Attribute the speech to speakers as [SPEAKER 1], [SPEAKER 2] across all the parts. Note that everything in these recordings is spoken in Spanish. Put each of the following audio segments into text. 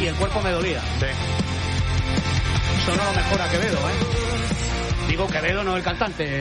[SPEAKER 1] y el cuerpo me dolía.
[SPEAKER 2] Sí.
[SPEAKER 1] Eso no lo mejora Quevedo, ¿eh? Digo Quevedo, no el cantante,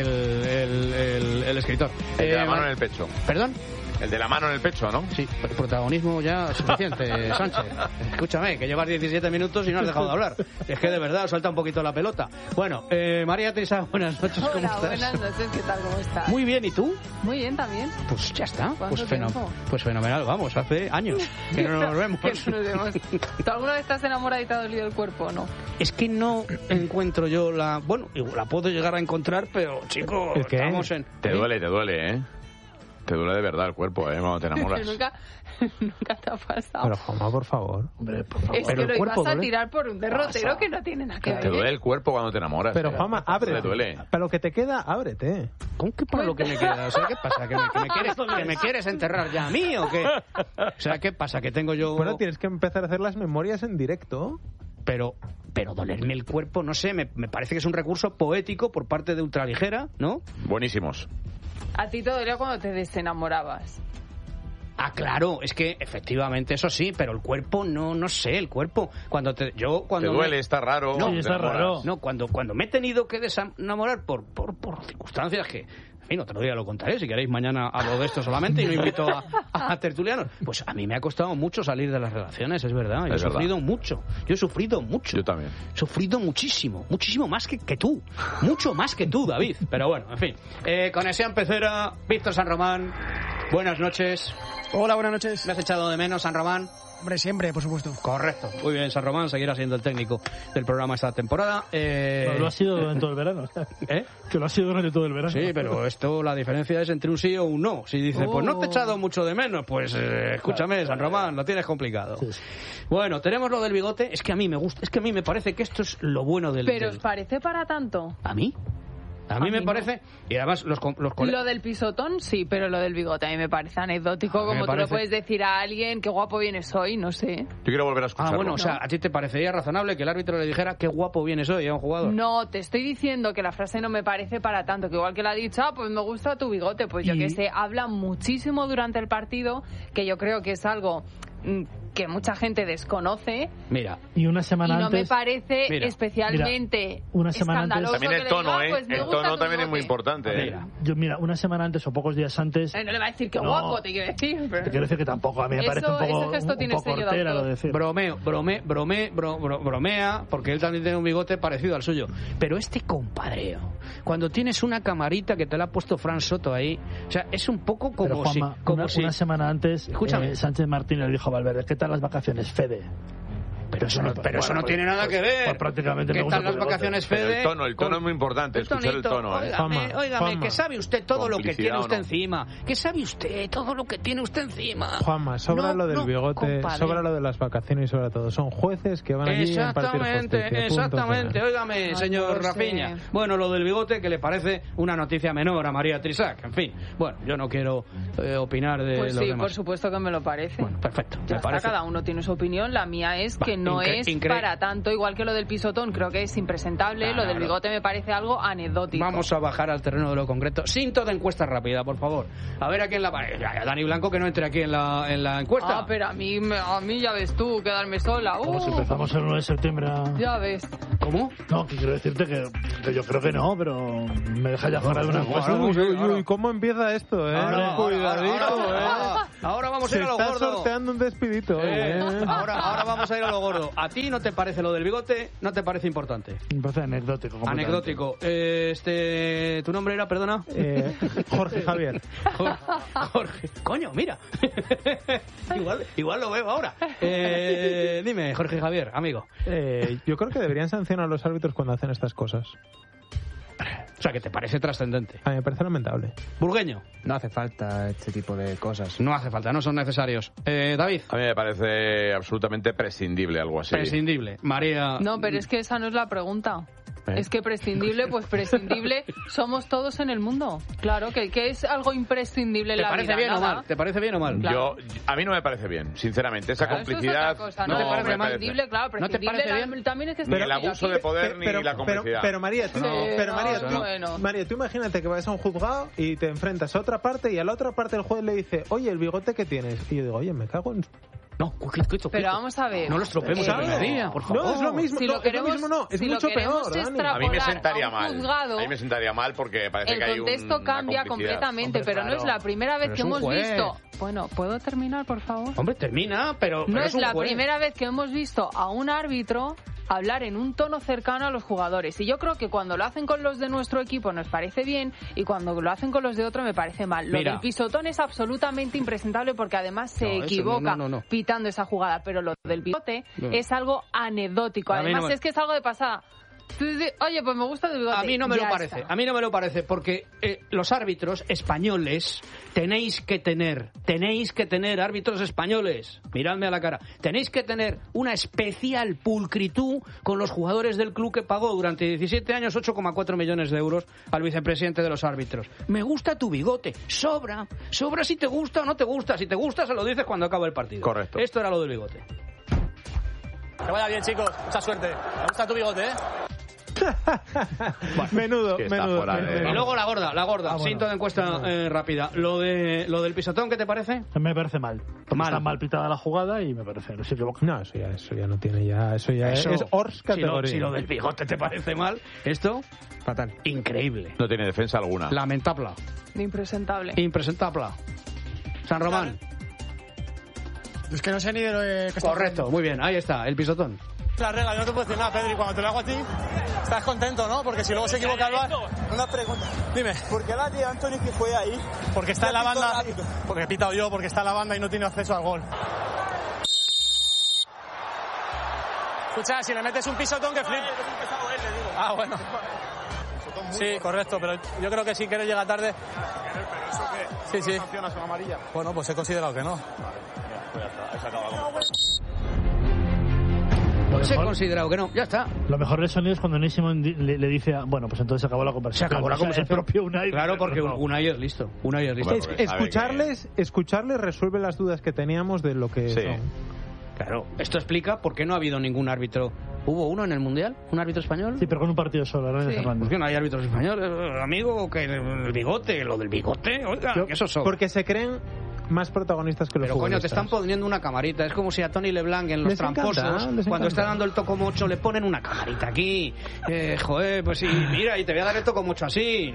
[SPEAKER 1] el escritor.
[SPEAKER 2] El de la mano en el pecho.
[SPEAKER 1] ¿Perdón?
[SPEAKER 2] El de la mano en el pecho, ¿no?
[SPEAKER 1] Sí, el protagonismo ya suficiente, Sánchez. Escúchame, que llevas 17 minutos y no has dejado de hablar. Es que de verdad suelta un poquito la pelota. Bueno, María Teresa, buenas noches, ¿cómo estás?
[SPEAKER 3] Buenas noches, ¿qué tal? ¿Cómo estás?
[SPEAKER 1] Muy bien, ¿y tú?
[SPEAKER 3] Muy bien también.
[SPEAKER 1] Pues ya está,
[SPEAKER 3] ¿Cuánto
[SPEAKER 1] pues fenomenal, vamos, hace años que no nos vemos.
[SPEAKER 3] Que no nos vemos. ¿Tú alguna vez estás enamorada y te ha dolido el cuerpo o no?
[SPEAKER 1] Es que no encuentro yo la... Bueno, la puedo llegar a encontrar, pero chico, estamos en...
[SPEAKER 2] Te duele, ¿eh? Te duele de verdad el cuerpo, cuando te enamoras.
[SPEAKER 3] nunca te ha pasado.
[SPEAKER 4] Pero Juanma, por favor.
[SPEAKER 1] Hombre, por favor.
[SPEAKER 3] Es que lo ibas a tirar por un derrotero que no tiene nada que ver.
[SPEAKER 2] Te duele el cuerpo cuando te enamoras.
[SPEAKER 4] Pero Juanma, ábrete.
[SPEAKER 2] Te duele.
[SPEAKER 4] Para lo que te queda, ábrete.
[SPEAKER 1] ¿Cómo que para lo que me queda? O sea, ¿qué pasa? ¿Que me quieres enterrar ya a mí o qué? O sea, ¿qué pasa? ¿Que tengo yo...?
[SPEAKER 4] Bueno, tienes que empezar a hacer las memorias en directo.
[SPEAKER 1] Pero dolerme el cuerpo, no sé, me parece que es un recurso poético por parte de Ultraligera, ¿no?
[SPEAKER 2] Buenísimos.
[SPEAKER 3] A ti te dolía cuando te desenamorabas.
[SPEAKER 1] Ah, claro, es que efectivamente eso sí, pero el cuerpo no sé, el cuerpo cuando te
[SPEAKER 2] duele, está raro.
[SPEAKER 1] No,
[SPEAKER 5] sí, está raro.
[SPEAKER 1] No, cuando me he tenido que desenamorar por circunstancias que, en fin, otro día lo contaré, si queréis mañana hablo de esto solamente y no invito a tertulianos. Pues a mí me ha costado mucho salir de las relaciones, es verdad. Yo he sufrido mucho.
[SPEAKER 2] Yo también.
[SPEAKER 1] He sufrido muchísimo más que tú. Mucho más que tú, David. Pero bueno, en fin. Conexión Pecera, Víctor San Román, buenas noches.
[SPEAKER 6] Hola, buenas noches.
[SPEAKER 1] ¿Me has echado de menos, San Román?
[SPEAKER 6] Hombre, siempre, por supuesto.
[SPEAKER 1] Correcto. Muy bien, San Román seguirá siendo el técnico del programa esta temporada.
[SPEAKER 5] Pero lo ha sido durante todo el verano.
[SPEAKER 1] ¿Eh?
[SPEAKER 5] Que lo ha sido durante todo el verano.
[SPEAKER 1] Sí, pero esto, la diferencia es entre un sí o un no. Si dice, pues no te he echado mucho de menos, pues escúchame, San Román, lo tienes complicado. Sí. Bueno, tenemos lo del bigote. Es que a mí me gusta, es que a mí me parece que esto es lo bueno del...
[SPEAKER 3] ¿Pero os parece para tanto?
[SPEAKER 1] ¿A mí? A mí me parece, y además los
[SPEAKER 3] lo del pisotón sí, pero lo del bigote a mí me parece anecdótico, como tú lo puedes decir a alguien, qué guapo vienes hoy, no sé.
[SPEAKER 2] Yo quiero volver a escucharlo.
[SPEAKER 1] Bueno, o sea, ¿a ti te parecería razonable que el árbitro le dijera qué guapo vienes hoy a un jugador?
[SPEAKER 3] No, te estoy diciendo que la frase no me parece para tanto, que igual que la ha dicho, pues me gusta tu bigote, pues yo que sé, habla muchísimo durante el partido, que yo creo que es algo que mucha gente desconoce.
[SPEAKER 1] Mira,
[SPEAKER 5] y una semana antes...
[SPEAKER 3] Y no me parece especialmente
[SPEAKER 5] una semana
[SPEAKER 3] escandaloso.
[SPEAKER 2] También el tono,
[SPEAKER 3] pues
[SPEAKER 2] el tono también es muy importante.
[SPEAKER 5] Mira, una semana antes o pocos días antes...
[SPEAKER 3] no le va a decir que guapo, te quiero decir.
[SPEAKER 5] Te quiero decir que tampoco, a mí me parece un poco hortera lo de decir.
[SPEAKER 1] Bromea, porque él también tiene un bigote parecido al suyo. Pero este compadreo, cuando tienes una camarita que te la ha puesto Fran Soto ahí, o sea, es un poco como
[SPEAKER 5] Juanma, una semana antes, Sánchez Martínez le dijo a Valverde, ¿qué tal las vacaciones, Fede?
[SPEAKER 1] Pero eso no tiene nada que ver.
[SPEAKER 5] Pues prácticamente
[SPEAKER 1] ¿Qué tal las vacaciones, Fede?
[SPEAKER 2] El tono es muy importante, escuchar el tono.
[SPEAKER 1] Óigame, que sabe usted todo lo que tiene usted encima. Que sabe usted todo lo que tiene usted encima.
[SPEAKER 4] Juanma, sobra lo del bigote, sobra lo de las vacaciones y sobre todo. Son jueces que van allí a impartir justicia.
[SPEAKER 1] Exactamente. Óigame, señor Rafiña. Bueno, lo del bigote que le parece una noticia menor a María Trisac. En fin, bueno, yo no quiero opinar de
[SPEAKER 3] pues
[SPEAKER 1] los demás.
[SPEAKER 3] Por supuesto que me lo parece.
[SPEAKER 1] Bueno, perfecto.
[SPEAKER 3] Ya está, cada uno tiene su opinión. La mía es que no es para tanto, igual que lo del pisotón, creo que es impresentable. Lo del bigote me parece algo anecdótico.
[SPEAKER 1] Vamos a bajar al terreno de lo concreto. Sin toda encuesta rápida, por favor. A ver a quién la va. Dani Blanco que no entre aquí en la encuesta.
[SPEAKER 3] Ah, pero a mí ya ves tú, quedarme sola.
[SPEAKER 5] Como si empezamos el 9 de septiembre.
[SPEAKER 3] Ya ves.
[SPEAKER 1] ¿Cómo?
[SPEAKER 5] No, que quiero decirte que yo creo que no, pero me deja ya fuera de una encuesta.
[SPEAKER 4] Uy, ¿cómo empieza esto, Cuidadito,
[SPEAKER 1] Ahora vamos a ir a lo gordo.
[SPEAKER 4] Se está sorteando un despidito.
[SPEAKER 1] Ahora vamos a ir a lo gordo. ¿A ti no te parece lo del bigote? ¿No te parece importante?
[SPEAKER 5] Me parece anecdótico.
[SPEAKER 1] Anecdótico. ¿Tu nombre era, perdona?
[SPEAKER 4] Jorge Javier.
[SPEAKER 1] Jorge. Coño, mira. igual lo veo ahora. Dime, Jorge Javier, amigo.
[SPEAKER 4] Yo creo que deberían sancionar a los árbitros cuando hacen estas cosas.
[SPEAKER 1] O sea, que te parece trascendente.
[SPEAKER 4] A mí me parece lamentable.
[SPEAKER 1] Burgueño.
[SPEAKER 7] No hace falta este tipo de cosas.
[SPEAKER 1] No hace falta, no son necesarios. David.
[SPEAKER 2] A mí me parece absolutamente prescindible algo así.
[SPEAKER 1] Prescindible. María.
[SPEAKER 3] No, pero es que esa no es la pregunta. Es que prescindible, pues prescindible somos todos en el mundo. Claro, que es algo imprescindible en la vida.
[SPEAKER 1] ¿Te parece bien o mal? ¿Te parece bien o mal?
[SPEAKER 2] Claro. A mí no me parece bien, sinceramente. Esa complicidad...
[SPEAKER 3] Eso es otra cosa. ¿No te parece prescindible? Claro, prescindible.
[SPEAKER 1] ¿No te parece bien?
[SPEAKER 3] También es que
[SPEAKER 2] ni el abuso de poder ni la complicidad.
[SPEAKER 4] Pero María, tú imagínate que vas a un juzgado y te enfrentas a otra parte y a la otra parte el juez le dice, oye, ¿el bigote que tienes? Y yo digo, oye, me cago en
[SPEAKER 1] No, quieto.
[SPEAKER 3] Pero vamos a ver.
[SPEAKER 1] No lo estropeemos en la día, por favor.
[SPEAKER 4] No, es lo mismo.
[SPEAKER 3] Si
[SPEAKER 4] no,
[SPEAKER 3] lo queremos,
[SPEAKER 4] es lo mismo, no. Es
[SPEAKER 3] si
[SPEAKER 4] mucho
[SPEAKER 3] lo queremos
[SPEAKER 4] peor, Dani.
[SPEAKER 2] A mí me sentaría
[SPEAKER 3] a un
[SPEAKER 2] mal.
[SPEAKER 3] juzgado,
[SPEAKER 2] A mí me sentaría mal porque parece que hay
[SPEAKER 3] el contexto cambia completamente,
[SPEAKER 1] Hombre,
[SPEAKER 3] pero
[SPEAKER 1] claro.
[SPEAKER 3] no es la primera vez
[SPEAKER 1] Pero
[SPEAKER 3] que
[SPEAKER 1] es un
[SPEAKER 3] hemos
[SPEAKER 1] juez.
[SPEAKER 3] visto... Bueno, ¿puedo terminar, por favor?
[SPEAKER 1] Hombre, termina, pero
[SPEAKER 3] No
[SPEAKER 1] pero
[SPEAKER 3] es
[SPEAKER 1] un
[SPEAKER 3] la
[SPEAKER 1] juez.
[SPEAKER 3] primera vez que hemos visto a un árbitro hablar en un tono cercano a los jugadores. Y yo creo que cuando lo hacen con los de nuestro equipo nos parece bien y cuando lo hacen con los de otro me parece mal. Lo
[SPEAKER 1] Mira.
[SPEAKER 3] del pisotón es absolutamente impresentable porque además se
[SPEAKER 1] No, eso
[SPEAKER 3] equivoca
[SPEAKER 1] no.
[SPEAKER 3] pitando esa jugada. Pero lo del bigote es algo anecdótico.
[SPEAKER 1] A mí
[SPEAKER 3] Además
[SPEAKER 1] no me-
[SPEAKER 3] es que es algo de pasada. Tú dices, oye, pues me gusta tu bigote.
[SPEAKER 1] A mí no me
[SPEAKER 3] Ya
[SPEAKER 1] lo parece,
[SPEAKER 3] está.
[SPEAKER 1] a mí no me lo parece, porque los árbitros españoles tenéis que tener árbitros españoles, miradme a la cara, tenéis que tener una especial pulcritud con los jugadores del club que pagó durante 17 años 8,4 millones de euros al vicepresidente de los árbitros. Me gusta tu bigote, sobra si te gusta o no te gusta, si te gusta se lo dices cuando acaba el partido.
[SPEAKER 2] Correcto.
[SPEAKER 1] Esto era lo del bigote.
[SPEAKER 8] Que vaya bien, chicos. Mucha suerte. Me gusta tu bigote, ¿eh?
[SPEAKER 4] Menudo,
[SPEAKER 2] que está
[SPEAKER 4] menudo.
[SPEAKER 2] fuera de-
[SPEAKER 1] Y luego la gorda,
[SPEAKER 5] bueno.
[SPEAKER 1] cinto de encuesta rápida. Lo del pisotón, ¿qué te parece?
[SPEAKER 5] Me parece mal. Porque
[SPEAKER 1] Mal.
[SPEAKER 5] está mal pitada la jugada y me parece, no se equivoca.
[SPEAKER 4] No, eso ya no tiene ya... Eso ya
[SPEAKER 1] Eso,
[SPEAKER 4] es Ors
[SPEAKER 1] si
[SPEAKER 4] categoría.
[SPEAKER 1] lo del bigote te parece mal, esto,
[SPEAKER 7] Fatal.
[SPEAKER 1] increíble.
[SPEAKER 2] No tiene defensa alguna.
[SPEAKER 1] Lamentable.
[SPEAKER 3] Impresentable.
[SPEAKER 1] Impresentable. San Román.
[SPEAKER 6] Es que no sé ni de lo que está
[SPEAKER 1] Correcto, muy bien, ahí está, el pisotón.
[SPEAKER 8] La regla, yo no te puedo decir nada, Pedri. Cuando te lo hago a ti, estás contento, ¿no? Porque si luego se equivoca el VAR...
[SPEAKER 9] Una pregunta.
[SPEAKER 8] Dime.
[SPEAKER 9] ¿Por qué la de Anthony que fue ahí?
[SPEAKER 8] Porque está en la
[SPEAKER 9] Ya pitó
[SPEAKER 8] banda...
[SPEAKER 9] rápido.
[SPEAKER 8] Porque he pitado yo, porque está en la banda y no tiene acceso al gol. Escucha, si le metes un pisotón que flip... Ah, bueno. Sí, correcto, pero yo creo que si Querer llega tarde... Sí, sí. Bueno, pues he considerado que no.
[SPEAKER 5] Lo
[SPEAKER 1] Se ha
[SPEAKER 5] mejor,
[SPEAKER 1] considerado que no, ya está.
[SPEAKER 5] lo mejor del sonido es cuando Unai Simón le dice, bueno, pues entonces se acabó la conversación.
[SPEAKER 1] Se acabó la
[SPEAKER 5] O sea,
[SPEAKER 1] conversación.
[SPEAKER 5] el propio Unai.
[SPEAKER 1] Claro, porque
[SPEAKER 5] No.
[SPEAKER 1] Unai es listo. Unai es listo.
[SPEAKER 2] Bueno, porque sabe
[SPEAKER 4] Escucharles resuelve las dudas que teníamos de lo que
[SPEAKER 2] Sí.
[SPEAKER 4] son.
[SPEAKER 1] Claro, esto explica por qué no ha habido ningún árbitro. ¿Hubo uno en el Mundial? ¿Un árbitro español?
[SPEAKER 5] Sí, pero con un partido solo, Hernández
[SPEAKER 3] Sí.
[SPEAKER 1] ¿Por
[SPEAKER 5] Hernández.
[SPEAKER 1] qué no hay árbitros españoles, amigo? Que el bigote, lo del bigote, oiga,
[SPEAKER 4] Yo-
[SPEAKER 1] que eso son.
[SPEAKER 4] Porque se creen más protagonistas que los
[SPEAKER 1] Pero coño, te
[SPEAKER 4] futbolistas.
[SPEAKER 1] están poniendo una camarita. Es como si a Tony LeBlanc en los
[SPEAKER 4] Les encanta,
[SPEAKER 1] tramposos,
[SPEAKER 4] les
[SPEAKER 1] cuando
[SPEAKER 4] encanta.
[SPEAKER 1] está dando el tocomocho, le ponen una camarita aquí. Joder, pues sí, mira, y te voy a dar el tocomocho así.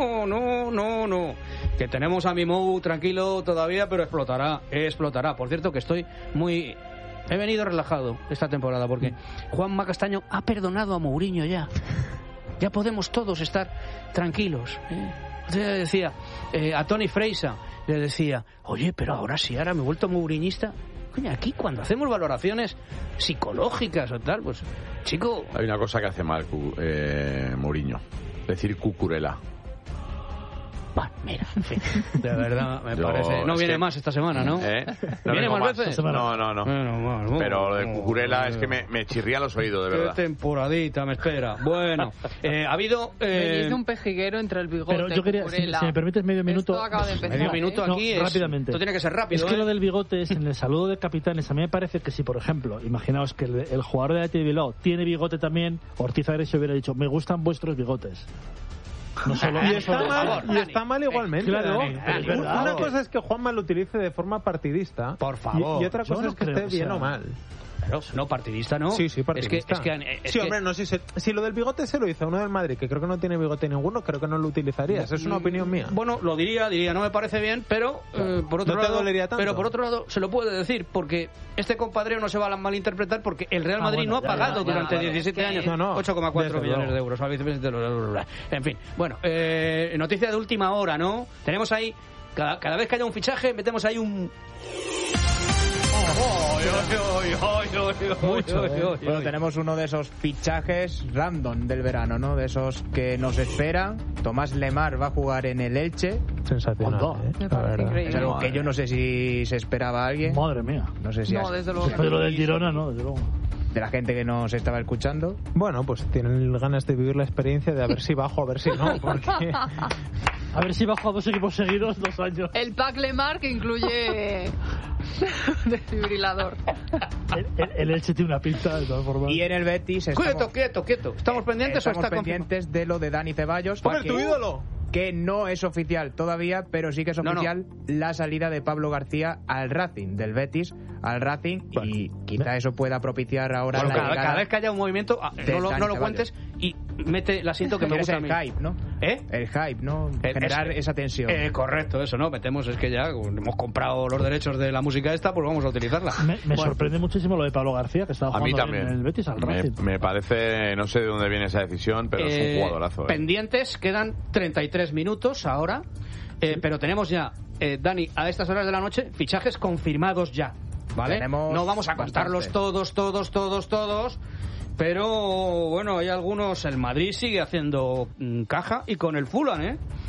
[SPEAKER 1] No. Que tenemos a Mimou tranquilo todavía, pero explotará. Por cierto, que estoy muy... He venido relajado esta temporada porque Juanma Castaño ha perdonado a Mourinho ya. Ya podemos todos estar tranquilos. Le decía a Tony Freisa, le decía, oye, pero ahora sí, ahora me he vuelto mouriñista. Coño, aquí cuando hacemos valoraciones psicológicas o tal, pues, chico...
[SPEAKER 2] Hay una cosa que hace mal Mourinho. Decir cucurela.
[SPEAKER 1] Bueno, mira, en fin, de verdad, me
[SPEAKER 2] Yo-
[SPEAKER 1] parece... No
[SPEAKER 2] es
[SPEAKER 1] viene
[SPEAKER 2] que-
[SPEAKER 1] más esta semana, ¿no?
[SPEAKER 2] No
[SPEAKER 1] ¿Viene
[SPEAKER 2] vengo
[SPEAKER 1] más veces?
[SPEAKER 2] No.
[SPEAKER 1] Bueno, bueno,
[SPEAKER 2] Pero lo de
[SPEAKER 1] bueno,
[SPEAKER 2] cucurela es que
[SPEAKER 1] bueno.
[SPEAKER 2] me chirría los oídos, de verdad.
[SPEAKER 1] Qué temporadita me espera. Bueno, ha habido...
[SPEAKER 3] Me dice un pejiguero entre el bigote.
[SPEAKER 5] Pero yo quería, si
[SPEAKER 3] Cucurella.
[SPEAKER 5] me permites medio minuto...
[SPEAKER 3] Esto acaba de empezar,
[SPEAKER 1] Medio minuto
[SPEAKER 5] No,
[SPEAKER 1] aquí es...
[SPEAKER 5] rápidamente.
[SPEAKER 1] Esto tiene que ser rápido,
[SPEAKER 5] Es que
[SPEAKER 1] ¿eh?
[SPEAKER 5] lo del bigote es en el saludo de capitanes. A mí me parece que si, por ejemplo, imaginaos que el jugador de Athletic de Bilbao tiene bigote también, Ortiz Agres hubiera dicho, me gustan vuestros bigotes. No solo,
[SPEAKER 4] Y
[SPEAKER 5] no
[SPEAKER 4] está
[SPEAKER 5] solo-
[SPEAKER 4] mal,
[SPEAKER 1] Dani.
[SPEAKER 4] está mal igualmente.
[SPEAKER 5] Claro,
[SPEAKER 4] Dani.
[SPEAKER 5] pero es verdad.
[SPEAKER 4] Una cosa es que Juanma lo utilice de forma partidista.
[SPEAKER 1] Por favor.
[SPEAKER 4] Y otra
[SPEAKER 5] Yo
[SPEAKER 4] cosa
[SPEAKER 5] no
[SPEAKER 4] es que
[SPEAKER 5] creo
[SPEAKER 4] esté
[SPEAKER 5] que
[SPEAKER 4] bien
[SPEAKER 5] sea-
[SPEAKER 4] o mal.
[SPEAKER 1] Claro, no, partidista no.
[SPEAKER 4] Sí, partidista.
[SPEAKER 1] Es
[SPEAKER 4] sí,
[SPEAKER 1] que-
[SPEAKER 4] hombre, no, si lo del bigote se lo hizo uno del Madrid, que creo que no tiene bigote ninguno, creo que no lo utilizarías. Es una opinión mía.
[SPEAKER 1] Bueno, lo diría, no me parece bien, pero por otro
[SPEAKER 4] ¿No te
[SPEAKER 1] lado,
[SPEAKER 4] dolería tanto?
[SPEAKER 1] pero por otro lado se lo puede decir porque este compadreo no se va a malinterpretar porque el Real Madrid
[SPEAKER 5] bueno,
[SPEAKER 1] no ha
[SPEAKER 5] ya,
[SPEAKER 1] pagado
[SPEAKER 5] ya,
[SPEAKER 1] durante
[SPEAKER 5] ya,
[SPEAKER 1] 17
[SPEAKER 3] es que-
[SPEAKER 1] años
[SPEAKER 4] No,
[SPEAKER 1] 8,4
[SPEAKER 4] desde
[SPEAKER 1] millones
[SPEAKER 4] luego.
[SPEAKER 1] de euros al vicepresidente de los... En fin, bueno, noticia de última hora, ¿no? Tenemos ahí cada vez que haya un fichaje metemos ahí un
[SPEAKER 7] Bueno, tenemos uno de esos fichajes random del verano, ¿no? De esos que nos esperan. Tomás Lemar va a jugar en el Elche.
[SPEAKER 4] Sensacional.
[SPEAKER 5] Onda.
[SPEAKER 3] Me
[SPEAKER 4] La
[SPEAKER 3] parece
[SPEAKER 4] verdad.
[SPEAKER 3] increíble.
[SPEAKER 7] Es algo que yo no sé si se esperaba a alguien.
[SPEAKER 5] Madre mía.
[SPEAKER 7] No sé si
[SPEAKER 3] No, desde luego.
[SPEAKER 5] Después de lo del Girona, no, desde luego.
[SPEAKER 7] de la gente que nos estaba escuchando.
[SPEAKER 4] Bueno, pues tienen ganas de vivir la experiencia de a ver si bajo, a ver si no, porque...
[SPEAKER 5] A ver si bajo a 2 equipos seguidos 2 años.
[SPEAKER 3] El pack Lemar que incluye desfibrilador.
[SPEAKER 5] El Elche tiene una pinta, de todas formas.
[SPEAKER 7] Y en el Betis estamos,
[SPEAKER 1] Quieto. ¿Estamos pendientes o
[SPEAKER 7] estamos
[SPEAKER 1] está
[SPEAKER 7] pendientes de lo de Dani Ceballos.
[SPEAKER 4] ¡Hombre,
[SPEAKER 7] porque
[SPEAKER 4] tu ídolo!
[SPEAKER 7] que no es oficial todavía, pero sí que es oficial la salida de Pablo García al Racing, del Betis al Racing, y quizá eso pueda propiciar ahora la llegada.
[SPEAKER 1] Cada vez que haya un movimiento, no lo cuentes y mete el asiento que me gusta a mí.
[SPEAKER 7] El hype, ¿no? El hype, ¿no? Generar esa tensión.
[SPEAKER 1] Correcto, eso, ¿no? Metemos, es que ya hemos comprado los derechos de la música esta, pues vamos a utilizarla.
[SPEAKER 5] Me sorprende muchísimo lo de Pablo García, que estaba jugando en el Betis al Racing.
[SPEAKER 2] Me parece, no sé de dónde viene esa decisión, pero es un jugadorazo.
[SPEAKER 1] Pendientes, quedan 33 minutos ahora, pero tenemos ya, Dani, a estas horas de la noche, fichajes confirmados ya, ¿vale? No vamos a contarlos todos, pero bueno, hay algunos. El Madrid sigue haciendo caja y con el Fulham,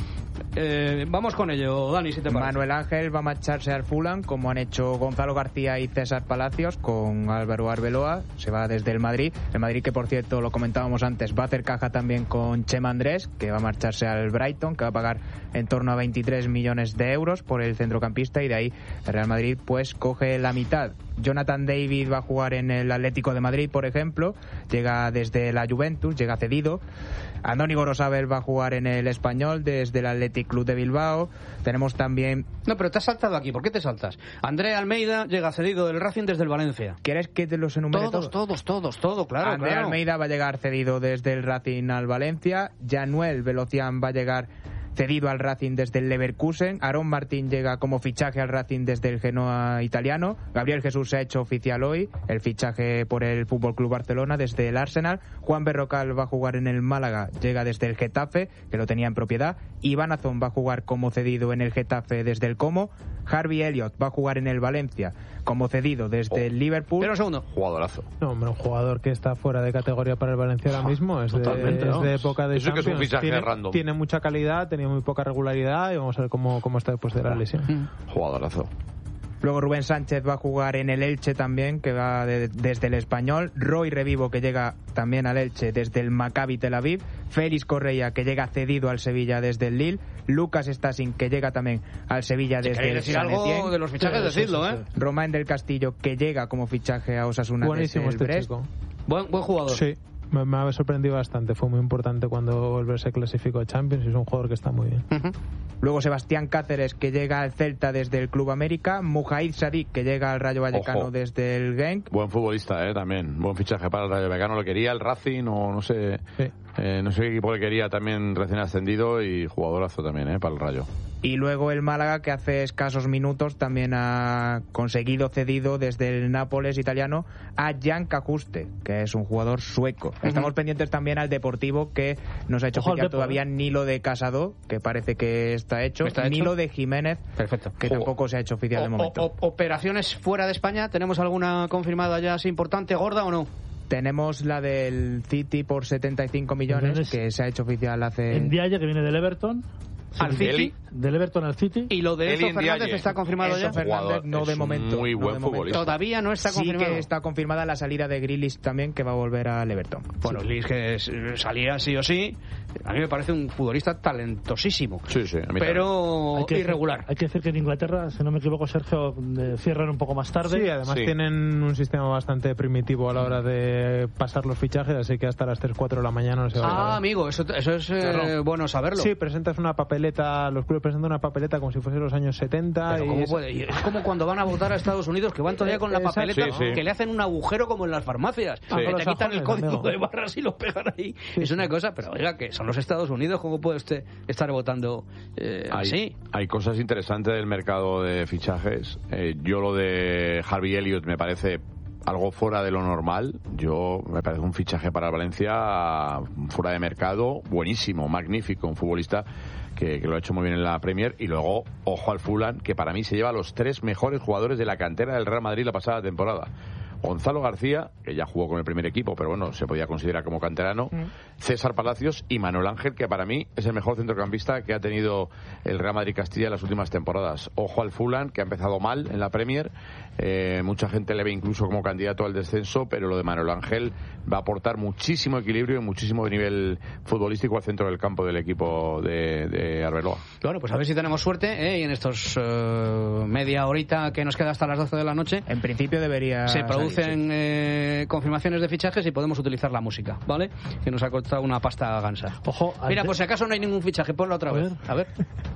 [SPEAKER 1] vamos con ello, Dani, si te parece.
[SPEAKER 7] Manuel Ángel va a marcharse al Fulham, como han hecho Gonzalo García y César Palacios con Álvaro Arbeloa. Se va desde el Madrid, que por cierto, lo comentábamos antes, va a hacer caja también con Chema Andrés, que va a marcharse al Brighton, que va a pagar en torno a 23 millones de euros por el centrocampista, y de ahí el Real Madrid pues coge la mitad. Jonathan David va a jugar en el Atlético de Madrid, por ejemplo, llega desde la Juventus, llega cedido. Andoni Gorosabel va a jugar en el Español desde el Athletic Club de Bilbao. Tenemos también...
[SPEAKER 1] No, pero te has saltado aquí, ¿por qué te saltas? André Almeida llega cedido del Racing desde el Valencia.
[SPEAKER 7] ¿Quieres que te los enumere todos?
[SPEAKER 1] Todo, claro.
[SPEAKER 7] André Almeida va a llegar cedido desde el Racing al Valencia. Januel Velocián va a llegar cedido al Racing desde el Leverkusen. Aarón Martín llega como fichaje al Racing desde el Genoa italiano. Gabriel Jesús se ha hecho oficial hoy, el fichaje por el FC Barcelona desde el Arsenal. Juan Berrocal va a jugar en el Málaga, llega desde el Getafe, que lo tenía en propiedad. Iván Azón va a jugar como cedido en el Getafe desde el Como. Harvey Elliott va a jugar en el Valencia como cedido desde el Liverpool.
[SPEAKER 1] Pero un segundo.
[SPEAKER 2] Jugadorazo.
[SPEAKER 4] No, hombre, un jugador que está fuera de categoría para el Valencia ahora mismo. Es de época de
[SPEAKER 2] Eso
[SPEAKER 4] Champions.
[SPEAKER 2] Que es un fichaje random.
[SPEAKER 4] Tiene mucha calidad, tenía muy poca regularidad, y vamos a ver cómo está después de la lesión.
[SPEAKER 2] Jugadorazo.
[SPEAKER 7] Luego Rubén Sánchez va a jugar en el Elche también, que va desde el Español. Roy Revivo, que llega también al Elche desde el Maccabi Tel Aviv. Félix Correia, que llega cedido al Sevilla desde el Lille. Lucas Stassin, que llega también al Sevilla desde el
[SPEAKER 1] decir algo de los fichajes, decidlo, ¿eh?
[SPEAKER 7] Romain del Castillo, que llega como fichaje a Osasuna
[SPEAKER 4] buenísimo
[SPEAKER 7] desde el Brest.
[SPEAKER 4] Chico.
[SPEAKER 1] Buen jugador.
[SPEAKER 4] Sí. Me ha sorprendido bastante, fue muy importante cuando el Brest se clasificó a Champions y es un jugador que está muy bien.
[SPEAKER 7] Luego Sebastián Cáceres, que llega al Celta desde el Club América. Mujaid Sadik, que llega al Rayo Vallecano desde el Genk.
[SPEAKER 2] Buen futbolista, también. Buen fichaje para el Rayo Vallecano. Lo quería el Racing o no sé. Sí. No sé qué equipo le quería, también recién ascendido, y jugadorazo también, para el Rayo.
[SPEAKER 7] Y luego el Málaga, que hace escasos minutos también ha conseguido cedido desde el Nápoles italiano a Jan Kajuste, que es un jugador sueco. Estamos pendientes también al Deportivo, que nos ha hecho oficial todavía ni lo de Casado, que parece que está hecho, ni lo de Jiménez, que tampoco se ha hecho oficial de momento.
[SPEAKER 1] ¿Operaciones fuera de España? ¿Tenemos alguna confirmada ya así importante, gorda o no?
[SPEAKER 7] Tenemos la del City por 75 millones, que se ha hecho oficial hace...
[SPEAKER 5] En Diaye, que viene del Everton.
[SPEAKER 1] Al City.
[SPEAKER 5] Del Everton al City.
[SPEAKER 1] Y lo de Enzo Fernández está confirmado ya.
[SPEAKER 7] Fernández no de momento.
[SPEAKER 2] Muy buen futbolista.
[SPEAKER 1] Todavía no está confirmado.
[SPEAKER 7] Sí que está confirmada la salida de Grealish también, que va a volver al Everton.
[SPEAKER 1] Bueno, Grealish que salía sí o sí. A mí me parece un futbolista talentosísimo.
[SPEAKER 2] Sí, a mí
[SPEAKER 1] pero irregular.
[SPEAKER 5] Hay que decir que en Inglaterra, si no me equivoco, Sergio, cierran un poco más tarde.
[SPEAKER 4] Sí, además tienen un sistema bastante primitivo a la hora de pasar los fichajes, así que hasta las 3-4 de la mañana no se va a ver.
[SPEAKER 1] Amigo, eso es bueno saberlo.
[SPEAKER 4] Sí, presentas una papeleta, los clubes presentan una papeleta como si fuese los años 70.
[SPEAKER 1] Es como cuando van a votar a Estados Unidos, que van todavía con la papeleta, que le hacen un agujero como en las farmacias. Que te quitan el código de barras y lo pegan ahí. Es una cosa, pero oiga, que son los Estados Unidos, ¿cómo puede usted estar votando así?
[SPEAKER 2] Hay cosas interesantes del mercado de fichajes. Yo lo de Harvey Elliott me parece algo fuera de lo normal. Me parece un fichaje para Valencia fuera de mercado, buenísimo, magnífico, un futbolista que lo ha hecho muy bien en la Premier. Y luego, ojo al Fulham, que para mí se lleva a los 3 mejores jugadores de la cantera del Real Madrid la pasada temporada. Gonzalo García, que ya jugó con el primer equipo, pero bueno, se podía considerar como canterano, César Palacios y Manuel Ángel, que para mí es el mejor centrocampista que ha tenido el Real Madrid Castilla en las últimas temporadas. Ojo al Fulham, que ha empezado mal en la Premier, mucha gente le ve incluso como candidato al descenso, pero lo de Manuel Ángel va a aportar muchísimo equilibrio y muchísimo nivel futbolístico al centro del campo del equipo de Arbeloa.
[SPEAKER 1] Bueno, pues a ver si tenemos suerte, y en estos media horita que nos queda hasta las 12 de la noche
[SPEAKER 7] en principio debería
[SPEAKER 1] se produce producen confirmaciones de fichajes y podemos utilizar la música, ¿vale? Que nos ha costado una pasta gansa.
[SPEAKER 5] Ojo,
[SPEAKER 1] mira, por si acaso no hay ningún fichaje, ponlo otra vez. A ver.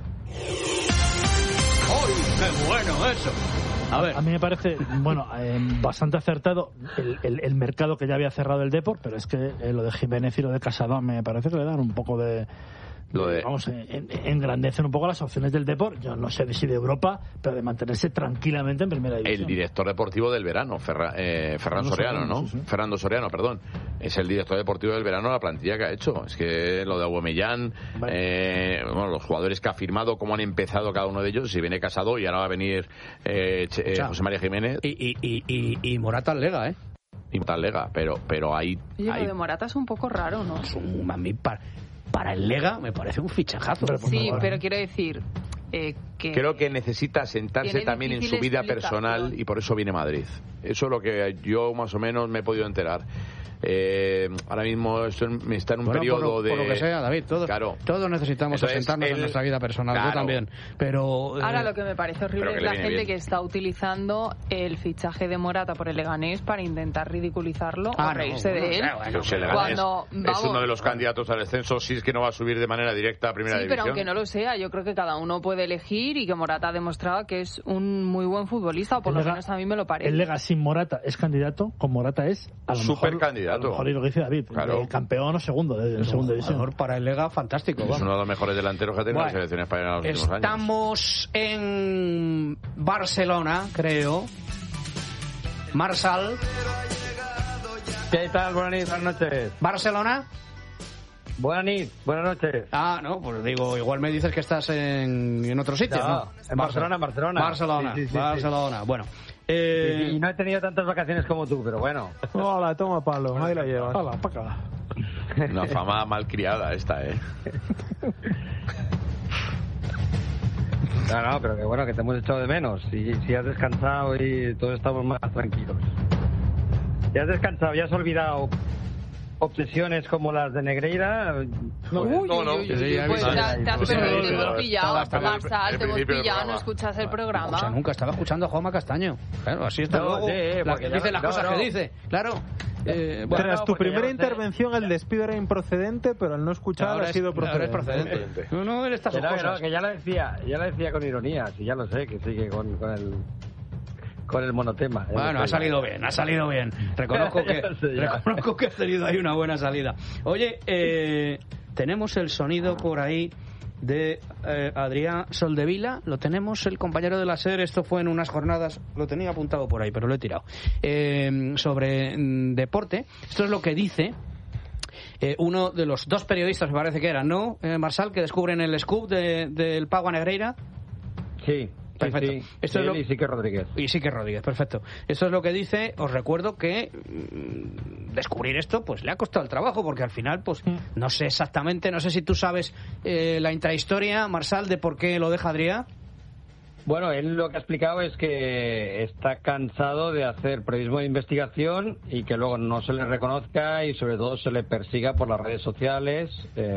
[SPEAKER 1] ¡Uy, qué bueno eso!
[SPEAKER 5] A mí me parece, bastante acertado el mercado que ya había cerrado el Depor, pero es que lo de Jiménez y lo de Casado me parece que le dan un poco de... engrandecen un poco las opciones del Depor, yo no sé si de Europa, pero de mantenerse tranquilamente en primera división.
[SPEAKER 2] El director deportivo del verano, Fernando Soriano, perdón, es el director deportivo del verano, la plantilla que ha hecho. Es que lo de Aubameyang, los jugadores que ha firmado, cómo han empezado cada uno de ellos, si viene Casado y ahora va a venir José María Jiménez
[SPEAKER 1] y Morata al Lega,
[SPEAKER 2] y Morata al Lega, pero ahí...
[SPEAKER 3] Oye, lo de Morata es un poco raro, ¿no?
[SPEAKER 1] A mí para el Lega me parece un fichajazo.
[SPEAKER 3] Sí, pero quiero decir que...
[SPEAKER 2] Creo que necesita sentarse también en su vida personal y por eso viene a Madrid. Eso es lo que yo más o menos me he podido enterar. Ahora mismo está en un periodo de...
[SPEAKER 1] Por lo que sea, David, todos necesitamos asentarnos en nuestra vida personal, claro. Yo también, pero...
[SPEAKER 3] Ahora lo que me parece horrible es la gente que está utilizando el fichaje de Morata por el Leganés para intentar ridiculizarlo o reírse de él.
[SPEAKER 2] Cuando, es uno de los candidatos al descenso, si es que no va a subir de manera directa a primera división.
[SPEAKER 3] Sí, pero aunque no lo sea, yo creo que cada uno puede elegir y que Morata ha demostrado que es un muy buen futbolista, o por lo menos a mí me lo parece.
[SPEAKER 5] El Lega sin Morata es candidato, con Morata es a lo
[SPEAKER 2] super
[SPEAKER 5] mejor
[SPEAKER 2] candidato.
[SPEAKER 5] A lo mejor, y lo que dice David, el campeón o segundo de segunda división.
[SPEAKER 1] Para el Lega, fantástico.
[SPEAKER 2] Es uno de los mejores delanteros que ha tenido la selección española en los últimos años.
[SPEAKER 1] Estamos en Barcelona, creo. Marsal.
[SPEAKER 10] ¿Qué tal? Buenas noches.
[SPEAKER 1] ¿Barcelona?
[SPEAKER 10] Buenas noches.
[SPEAKER 1] No, pues digo, igual me dices que estás en otro sitio, ¿no?
[SPEAKER 10] En Barcelona.
[SPEAKER 1] Barcelona.
[SPEAKER 10] Sí.
[SPEAKER 1] Bueno.
[SPEAKER 10] Y no he tenido tantas vacaciones como tú, pero bueno.
[SPEAKER 4] Hola, toma palo, ahí la llevas.
[SPEAKER 5] Hola, para acá.
[SPEAKER 2] Una fama malcriada esta,
[SPEAKER 10] No, pero que bueno, que te hemos echado de menos. Si has descansado y todos estamos más tranquilos. Ya has descansado, ya has olvidado obsesiones como las de Negreira.
[SPEAKER 3] Pues te has perdido, te hemos pillado, Marsal, te hemos pillado, no escuchas el programa.
[SPEAKER 1] O sea, nunca estaba escuchando a Juanma Castaño. Claro, así está luego, la que dice las cosas que dice. Claro.
[SPEAKER 4] Tras tu primera intervención, el despido era improcedente, pero el no escuchar ha sido procedente.
[SPEAKER 1] No, él está sus cosas.
[SPEAKER 10] Que ya lo decía con ironía, si ya lo sé, que sigue con el monotema.
[SPEAKER 1] Bueno, ha salido bien. Reconozco que has tenido ahí una buena salida. Oye, tenemos el sonido por ahí de Adrià Soldevila. Lo tenemos, el compañero de la SER. Esto fue en unas jornadas, lo tenía apuntado por ahí, pero lo he tirado. Sobre deporte. Esto es lo que dice uno de los dos periodistas, me parece que eran, ¿no, Marsal? Que descubren el scoop del pago a Negreira.
[SPEAKER 10] Sí.
[SPEAKER 1] Perfecto.
[SPEAKER 10] Sí. Y Sique Rodríguez. Perfecto.
[SPEAKER 1] Esto es lo que dice. Os recuerdo que descubrir esto pues le ha costado el trabajo, porque al final pues no sé exactamente, no sé si tú sabes la intrahistoria, Marsal, de por qué lo deja Adrià.
[SPEAKER 10] Bueno, él lo que ha explicado es que está cansado de hacer periodismo de investigación y que luego no se le reconozca y sobre todo se le persiga por las redes sociales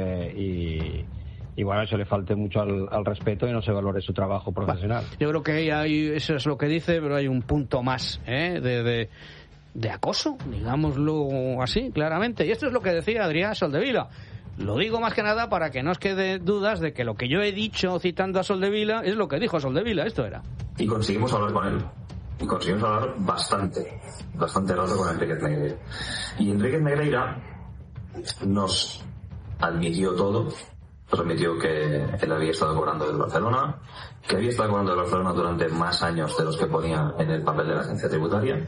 [SPEAKER 10] y bueno, eso le falte mucho al respeto y no se valore su trabajo profesional.
[SPEAKER 1] Yo creo que eso es lo que dice, pero hay un punto más de acoso, digámoslo así, claramente. Y esto es lo que decía Adrià Soldevila. Lo digo más que nada para que no os quede dudas de que lo que yo he dicho citando a Soldevila es lo que dijo Soldevila. Esto era.
[SPEAKER 11] Y conseguimos hablar con él. Y conseguimos hablar bastante rato con Enríquez Negreira. Y Enríquez Negreira nos admitió todo. Nos admitió que él había estado cobrando del Barcelona, que había estado cobrando del Barcelona durante más años de los que ponía en el papel de la agencia tributaria.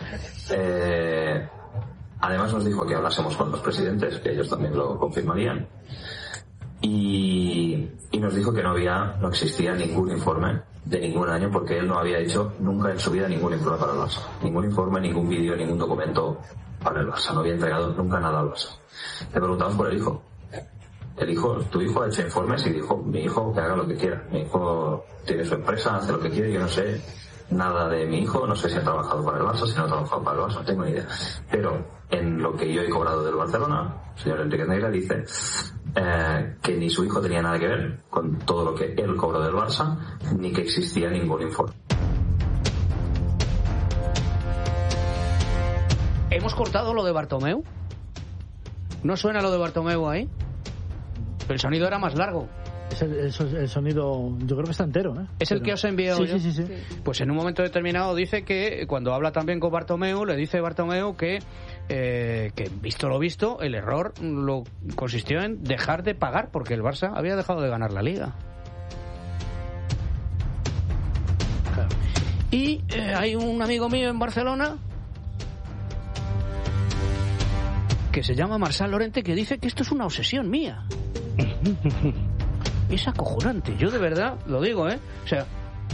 [SPEAKER 11] Además nos dijo que hablásemos con los presidentes, que ellos también lo confirmarían. Y nos dijo que no existía ningún informe de ningún año, porque él no había hecho nunca en su vida ningún informe para el Barça. Ningún informe, ningún vídeo, ningún documento para el Barça. No había entregado nunca nada al Barça. Le preguntamos por el hijo. Tu hijo ha hecho informes y dijo, mi hijo que haga lo que quiera. Mi hijo tiene su empresa, hace lo que quiere. Yo no sé nada de mi hijo, no sé si ha trabajado para el Barça, si no ha trabajado para el Barça, no tengo ni idea. Pero en lo que yo he cobrado del Barcelona, el señor Enríquez Negreira dice que ni su hijo tenía nada que ver con todo lo que él cobró del Barça, ni que existía ningún informe.
[SPEAKER 1] ¿Hemos cortado lo de Bartomeu? ¿No suena lo de Bartomeu ahí? El sonido era más largo.
[SPEAKER 5] El sonido, yo creo que está entero, ¿eh?
[SPEAKER 1] ¿Es el que os he enviado yo?
[SPEAKER 5] Sí.
[SPEAKER 1] Pues en un momento determinado dice que, cuando habla también con Bartomeu, le dice Bartomeu que visto lo visto, el error lo consistió en dejar de pagar, porque el Barça había dejado de ganar la Liga. Claro. Y hay un amigo mío en Barcelona que se llama Marçal Lorente, que dice que esto es una obsesión mía. Es acojonante, yo de verdad lo digo, ¿eh? O sea,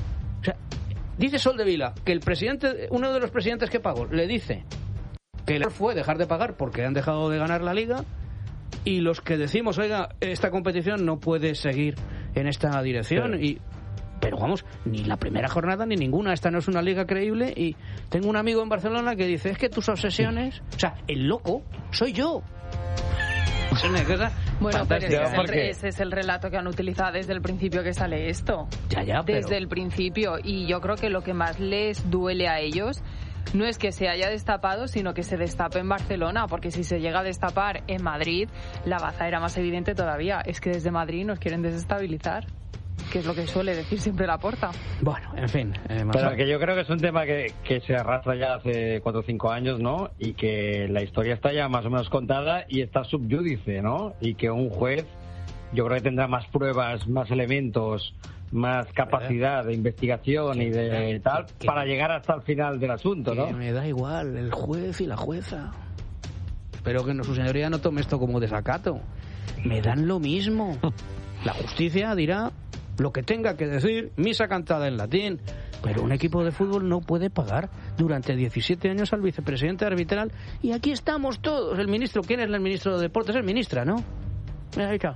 [SPEAKER 1] dice Soldevila que el presidente, uno de los presidentes que pagó, le dice que el error fue dejar de pagar porque han dejado de ganar la Liga, y los que decimos, oiga, esta competición no puede seguir en esta dirección, pero vamos, ni la primera jornada ni ninguna, esta no es una liga creíble. Y tengo un amigo en Barcelona que dice, es que tus obsesiones, o sea, el loco soy yo. Es una cosa
[SPEAKER 3] bueno,
[SPEAKER 1] fantástica,
[SPEAKER 3] pero ese es el relato que han utilizado desde el principio que sale esto.
[SPEAKER 1] Ya,
[SPEAKER 3] desde el principio. Y yo creo que lo que más les duele a ellos no es que se haya destapado, sino que se destape en Barcelona, porque si se llega a destapar en Madrid, la baza era más evidente todavía. Es que desde Madrid nos quieren desestabilizar, que es lo que suele decir siempre Laporta.
[SPEAKER 1] Bueno, en fin.
[SPEAKER 10] Pero que yo creo que es un tema que se arrastra ya hace 4 o 5 años, ¿no? Y que la historia está ya más o menos contada y está subyúdice, ¿no? Y que un juez, yo creo que tendrá más pruebas, más elementos, más capacidad de investigación y de tal, para llegar hasta el final del asunto, ¿no?
[SPEAKER 1] Me da igual el juez y la jueza. Espero que su señoría no tome esto como desacato. Me dan lo mismo. La justicia dirá lo que tenga que decir, misa cantada en latín, pero un equipo de fútbol no puede pagar durante 17 años al vicepresidente arbitral, y aquí estamos todos. El ministro, ¿quién es el ministro de Deportes? Es ministra, ¿no? Ahí está.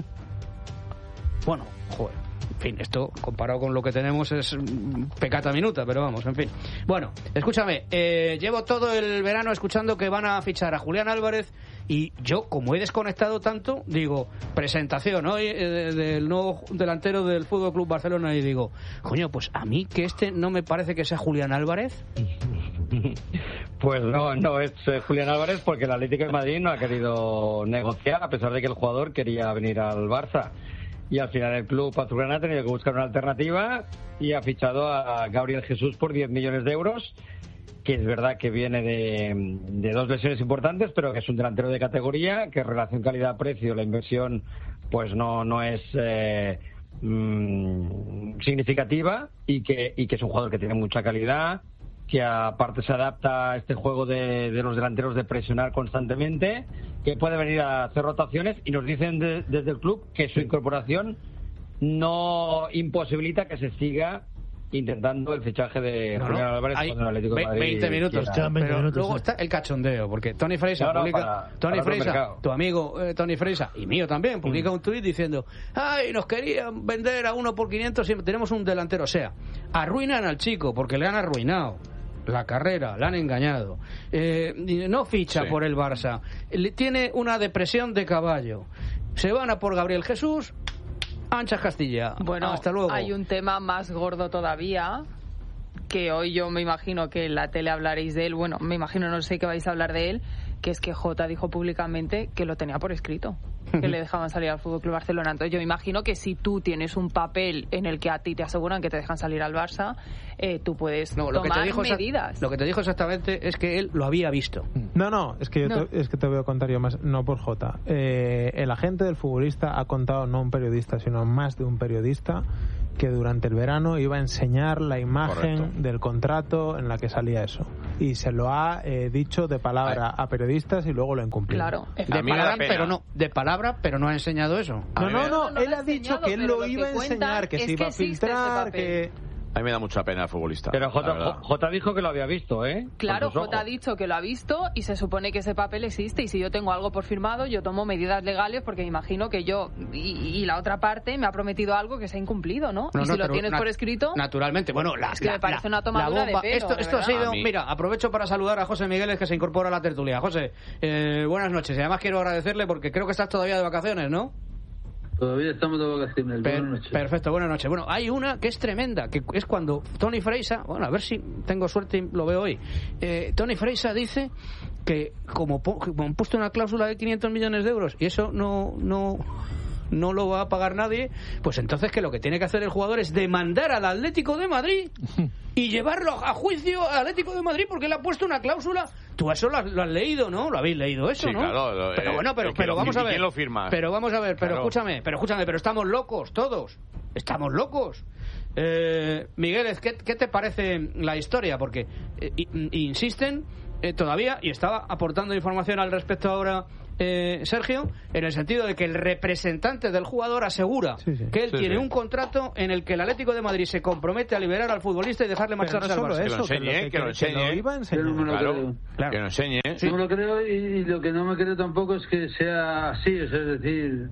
[SPEAKER 1] Bueno, joder, en fin, esto comparado con lo que tenemos es pecata minuta, pero vamos, en fin. Bueno, escúchame, llevo todo el verano escuchando que van a fichar a Julián Álvarez, y yo, como he desconectado tanto, digo, presentación hoy del nuevo delantero del Fútbol Club Barcelona, y digo, coño, pues a mí que no me parece que sea Julián Álvarez.
[SPEAKER 10] Pues no es Julián Álvarez, porque el Atlético de Madrid no ha querido negociar, a pesar de que el jugador quería venir al Barça. Y al final el club azulgrana ha tenido que buscar una alternativa y ha fichado a Gabriel Jesús por 10 millones de euros, que es verdad que viene de 2 lesiones importantes, pero que es un delantero de categoría, que en relación calidad-precio la inversión pues no es significativa, y que es un jugador que tiene mucha calidad, que aparte se adapta a este juego de los delanteros de presionar constantemente, que puede venir a hacer rotaciones, y nos dicen desde el club que su incorporación no imposibilita que se siga intentando el fichaje de Julián Álvarez con el Atlético de Madrid.
[SPEAKER 1] 20 minutos, pero luego está el cachondeo, porque Tony Freisa publica, tu amigo Tony Freisa, y mío también, publica un tuit diciendo, ay, nos querían vender a uno por 500 y tenemos un delantero. O sea, arruinan al chico porque le han arruinado la carrera, la han engañado, no ficha por el Barça, tiene una depresión de caballo, se van a por Gabriel Jesús, anchas Castilla.
[SPEAKER 3] Bueno,
[SPEAKER 1] hasta luego.
[SPEAKER 3] Hay un tema más gordo todavía, que hoy yo me imagino que en la tele hablaréis de él. Bueno, me imagino, no sé qué vais a hablar de él, que es que Jota dijo públicamente que lo tenía por escrito, que le dejaban salir al Fútbol Club Barcelona. Entonces yo me imagino que si tú tienes un papel en el que a ti te aseguran que te dejan salir al Barça, tú puedes tomar medidas.
[SPEAKER 1] Lo que te dijo exactamente es que él lo había visto.
[SPEAKER 4] No, es que te voy a contar yo más, no por Jota. El agente del futbolista ha contado, no un periodista, sino más de un periodista, que durante el verano iba a enseñar la imagen del contrato en la que salía eso, y se lo ha dicho de palabra a periodistas, y luego lo ha incumplido.
[SPEAKER 3] Claro,
[SPEAKER 1] de palabra, pero no ha enseñado eso.
[SPEAKER 4] No, él ha dicho que él lo iba a enseñar, que se iba a filtrar, que...
[SPEAKER 2] A mí me da mucha pena el futbolista.
[SPEAKER 10] Pero Jota dijo que lo había visto, ¿eh?
[SPEAKER 3] Claro, Jota ha dicho que lo ha visto, y se supone que ese papel existe, y si yo tengo algo por firmado, yo tomo medidas legales, porque me imagino que yo y la otra parte me ha prometido algo que se ha incumplido, ¿no? Y si lo tienes por escrito...
[SPEAKER 1] Naturalmente, bueno,
[SPEAKER 3] es que me parece una tomadura de pelo.
[SPEAKER 1] Esto ha sido... Mira, aprovecho para saludar a José Migueles, que se incorpora a la tertulia. José, buenas noches, y además quiero agradecerle porque creo que estás todavía de vacaciones, ¿no?
[SPEAKER 12] Todavía estamos de vacaciones. Buenas noches.
[SPEAKER 1] Perfecto, buenas noches. Bueno, hay una que es tremenda, que es cuando Tony Freisa, bueno, a ver si tengo suerte y lo veo hoy. Tony Freisa dice que como han puesto una cláusula de 500 millones de euros y eso no lo va a pagar nadie, pues entonces que lo que tiene que hacer el jugador es demandar al Atlético de Madrid y llevarlo a juicio al Atlético de Madrid porque le ha puesto una cláusula. Tú eso lo has leído, ¿no? Lo habéis leído eso,
[SPEAKER 2] sí,
[SPEAKER 1] ¿no?
[SPEAKER 2] Claro,
[SPEAKER 1] pero bueno, pero vamos a ver.
[SPEAKER 2] ¿Quién lo firma?
[SPEAKER 1] Pero vamos a ver, pero
[SPEAKER 2] claro.
[SPEAKER 1] escúchame, pero estamos locos todos. Estamos locos. Miguel, ¿qué te parece la historia? Porque insisten todavía, y estaba aportando información al respecto ahora Sergio, en el sentido de que el representante del jugador asegura que él tiene un contrato en el que el Atlético de Madrid se compromete a liberar al futbolista y dejarle marcharse al Barça.
[SPEAKER 2] Que lo enseñe. Que lo enseñe.
[SPEAKER 12] Sí. No lo creo, y lo que no me creo tampoco es que sea así, es decir,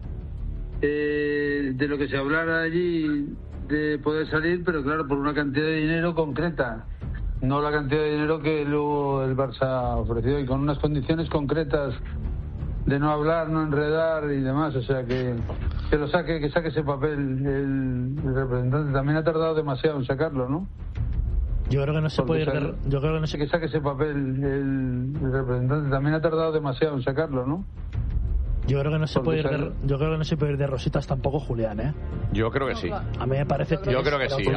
[SPEAKER 12] de lo que se hablara allí de poder salir, pero claro, por una cantidad de dinero concreta, no la cantidad de dinero que luego el Barça ofreció, y con unas condiciones concretas de no hablar, no enredar y demás. O sea, que saque ese papel el representante. También ha tardado demasiado en sacarlo, ¿no?
[SPEAKER 5] Yo creo que no se puede ir
[SPEAKER 12] que saque ese papel el representante. También ha tardado demasiado en sacarlo, ¿no?
[SPEAKER 5] Yo creo que no se puede ir de rositas tampoco, Julián, ¿eh?
[SPEAKER 2] Yo creo que sí.
[SPEAKER 5] A mí me parece que
[SPEAKER 2] yo creo que sí.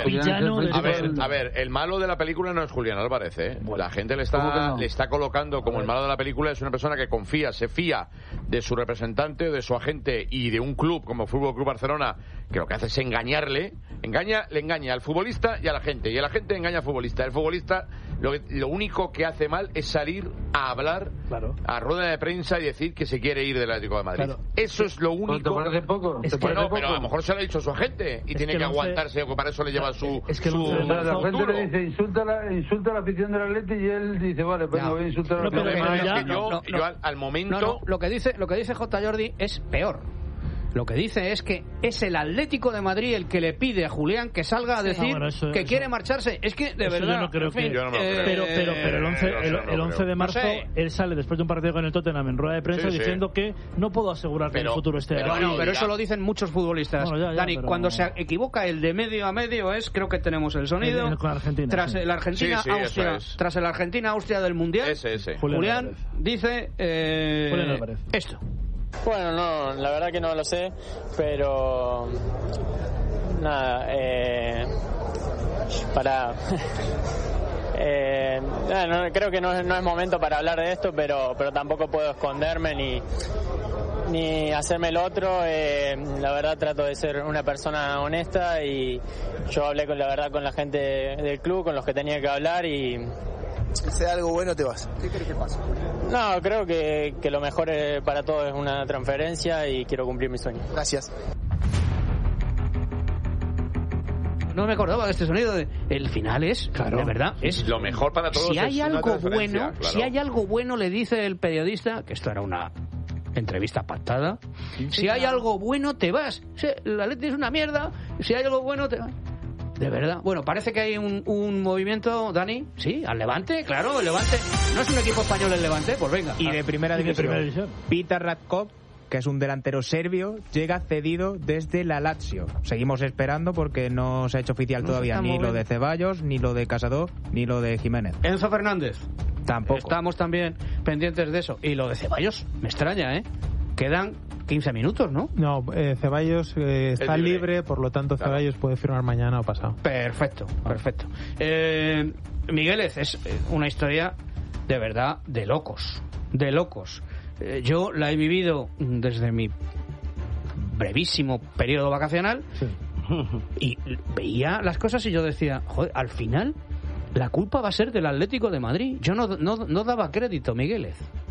[SPEAKER 2] A ver, el malo de la película no es Julián Álvarez, ¿eh? La gente le está colocando como el malo de la película es una persona que se fía de su representante, de su agente y de un club como Fútbol Club Barcelona, que lo que hace es le engaña al futbolista y a la gente, y el agente engaña al futbolista. El futbolista lo único que hace mal es salir a hablar a rueda de prensa y decir que se quiere ir del Atlético de Madrid. Eso es lo único.
[SPEAKER 12] ¿Te parece poco?
[SPEAKER 2] Bueno, pero a lo mejor se lo ha dicho su agente y tiene que aguantarse, o para eso le lleva su...
[SPEAKER 12] la gente le dice, insulta a la afición del Atlético, y él dice, vale, pues no voy a insultar a la afición.
[SPEAKER 2] Yo al momento...
[SPEAKER 1] Lo que dice J. Jordi es peor. Lo que dice es que es el Atlético de Madrid el que le pide a Julián que salga a decir que quiere marcharse. Es que, de verdad...
[SPEAKER 5] Yo no creo que... Pero el 11 de marzo, él sale después de un partido con el Tottenham en rueda de prensa diciendo que no puedo asegurar que el futuro esté ahí.
[SPEAKER 1] Pero eso lo dicen muchos futbolistas. Dani, cuando se equivoca el de medio a medio creo que tenemos el sonido.
[SPEAKER 5] Con Argentina,
[SPEAKER 1] tras el Argentina-Austria del Mundial, Julián dice esto.
[SPEAKER 13] Bueno, no, la verdad que no lo sé, pero nada, creo que no es momento para hablar de esto, pero tampoco puedo esconderme ni hacerme el otro. La verdad trato de ser una persona honesta, y yo hablé con la gente del club, con los que tenía que hablar, y
[SPEAKER 14] si sea algo bueno te vas. ¿Qué crees que pasa?
[SPEAKER 13] No, creo que lo mejor para todos es una transferencia, y quiero cumplir mi sueño.
[SPEAKER 14] Gracias.
[SPEAKER 1] No me acordaba de este sonido. El final es, de verdad, es
[SPEAKER 2] lo mejor para todos.
[SPEAKER 1] Si hay algo bueno, le dice el periodista, que esto era una entrevista pactada. Si hay algo bueno, te vas. La Leti es una mierda. Si hay algo bueno, te vas. De verdad. Bueno, parece que hay un movimiento, Dani. Sí, al Levante, claro, el Levante. ¿No es un equipo español el Levante? Pues venga.
[SPEAKER 7] Y de primera división. Petar Ratkov, que es un delantero serbio, llega cedido desde la Lazio. Seguimos esperando porque no se ha hecho oficial todavía ni lo de Ceballos, ni lo de Casado, ni lo de Jiménez.
[SPEAKER 1] Enzo Fernández.
[SPEAKER 7] Tampoco.
[SPEAKER 1] Estamos también pendientes de eso. Y lo de Ceballos, me extraña, ¿eh? Quedan 15 minutos, ¿no?
[SPEAKER 4] No, Ceballos está libre, por lo tanto Ceballos puede firmar mañana o pasado.
[SPEAKER 1] Perfecto. Migueles, es una historia de verdad de locos. Yo la he vivido desde mi brevísimo periodo vacacional y veía las cosas y yo decía, joder, al final la culpa va a ser del Atlético de Madrid. Yo no daba crédito, Migueles.